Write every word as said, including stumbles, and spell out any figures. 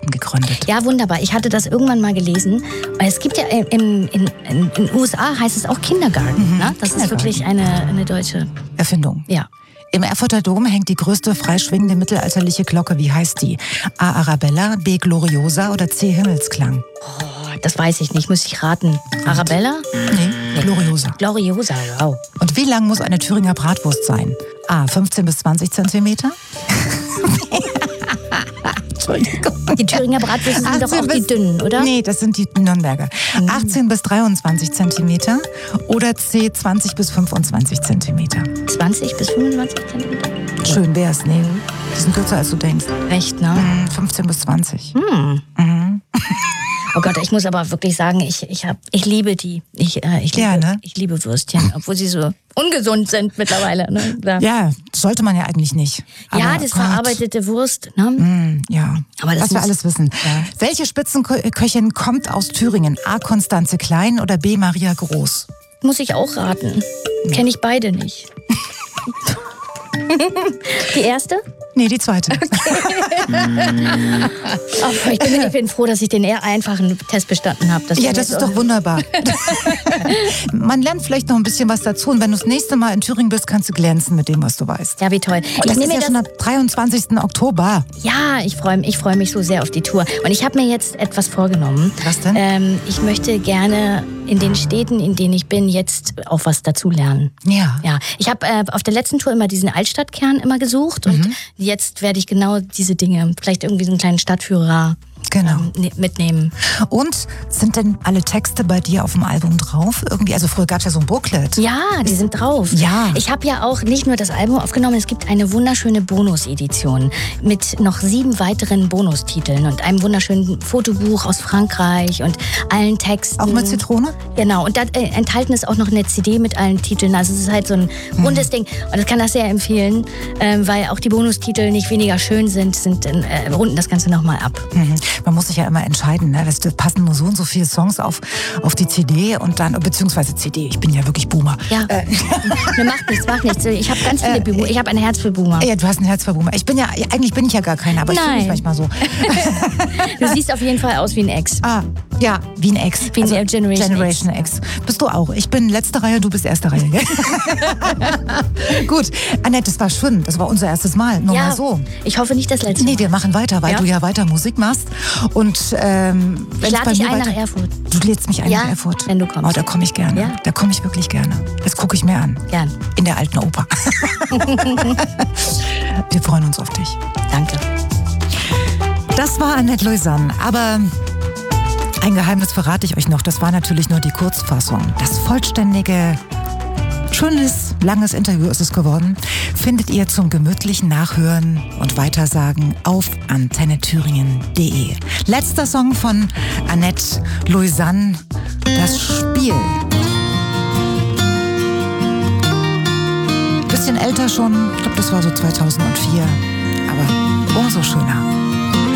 Monaten gegründet. Ja, wunderbar. Ich hatte das irgendwann mal gelesen. Es gibt ja in den U S A heißt es auch Kindergarten. Mhm, ne? Das Kindergarten. Ist wirklich eine, eine deutsche Erfindung. Ja. Im Erfurter Dom hängt die größte freischwingende mittelalterliche Glocke. Wie heißt die? A. Arabella, B. Gloriosa oder C. Himmelsklang? Oh, das weiß ich nicht. Muss ich raten. Arabella? Nee, nee. Gloriosa. Gloriosa, wow. Und wie lang muss eine Thüringer Bratwurst sein? A. fünfzehn bis zwanzig Zentimeter? Entschuldigung. Die Thüringer Bratwürste sind doch auch die dünnen, oder? Nee, das sind die Nürnberger. Mhm. achtzehn bis dreiundzwanzig Zentimeter oder C. zwanzig bis fünfundzwanzig Zentimeter? zwanzig bis fünfundzwanzig Zentimeter? Okay. Schön wär's, nee. Die sind kürzer, als du denkst. Echt, ne? Mhm, fünfzehn bis zwanzig. Hm. Mhm. Oh Gott, ich muss aber wirklich sagen, ich, ich, hab, ich liebe die. Ich, äh, ich, liebe, ja, ne? ich liebe Würstchen, obwohl sie so ungesund sind mittlerweile. Ne? Ja. ja, sollte man ja eigentlich nicht. Aber ja, das Gott. verarbeitete Wurst. Ne? Mm, ja, aber das was wir alles wissen. Ja. Welche Spitzenköchin kommt aus Thüringen? A. Konstanze Klein oder B. Maria Groß? Muss ich auch raten. Ja. Kenne ich beide nicht. Die erste? Nee, die zweite. Okay. oh, ich, bin, ich bin froh, dass ich den eher einfachen Test bestanden habe. Ja, das ist doch wunderbar. Man lernt vielleicht noch ein bisschen was dazu und wenn du das nächste Mal in Thüringen bist, kannst du glänzen mit dem, was du weißt. Ja, wie toll. Und das ich ist ja das schon am dreiundzwanzigsten Oktober. Ja, ich freue ich freu mich so sehr auf die Tour. Und ich habe mir jetzt etwas vorgenommen. Was denn? Ähm, ich möchte gerne in den Städten, in denen ich bin, jetzt auch was dazu lernen. Ja. Ja. Ich habe äh, auf der letzten Tour immer diesen Altstadtkern immer gesucht und mhm. jetzt werde ich genau diese Dinge, vielleicht irgendwie so einen kleinen Stadtführer genau. ähm, mitnehmen. Und sind denn alle Texte bei dir auf dem Album drauf? Irgendwie, also früher gab es ja so ein Booklet. Ja, die sind drauf. Ja. Ich habe ja auch nicht nur das Album aufgenommen, es gibt eine wunderschöne Bonus-Edition mit noch sieben weiteren Bonustiteln und einem wunderschönen Fotobuch aus Frankreich und allen Texten. Auch mit Zitrone? Genau, und da äh, enthalten ist auch noch eine C D mit allen Titeln. Also es ist halt so ein rundes mhm. Ding. Und ich kann das sehr empfehlen, ähm, weil auch die Bonustitel nicht weniger schön sind, sind äh, runden das Ganze nochmal ab. Mhm. Man muss sich ja immer entscheiden, ne? Das passen nur so und so viele Songs auf, auf die C D und dann, beziehungsweise C D, ich bin ja wirklich Boomer. Ja, äh. ne, macht nichts, macht nichts. Ich habe ganz viele Boomer, ich habe ein Herz für Boomer. Ja, du hast ein Herz für Boomer. Ich bin ja, eigentlich bin ich ja gar keiner, aber ich fühle mich manchmal so. Du siehst auf jeden Fall aus wie ein Ex. Ah, ja, wie ein Ex. Wie ein also Generation, Generation X. X. Bist du auch. Ich bin letzte Reihe, du bist erste Reihe. Gell? Gut, Annette, das war schön. Das war unser erstes Mal. Nur ja, mal so. Ich hoffe nicht das letzte Mal. Nee, wir machen weiter, weil ja? du ja weiter Musik machst. Und ähm, ich lade dich ein nach Erfurt. Du lädst mich ein ja, nach Erfurt? Wenn du kommst. Oh, da komme ich gerne. Ja? Da komme ich wirklich gerne. Das gucke ich mir an. Gern. In der alten Oper. Wir freuen uns auf dich. Danke. Das war Annette Lausanne. Aber ein Geheimnis verrate ich euch noch. Das war natürlich nur die Kurzfassung. Das vollständige, schönes, langes Interview ist es geworden. Findet ihr zum gemütlichen Nachhören und Weitersagen auf antenne thüringen punkt de. Letzter Song von Annette Lausanne, Das Spiel. Bisschen älter schon, ich glaube, das war so zweitausendvier. Aber umso schöner.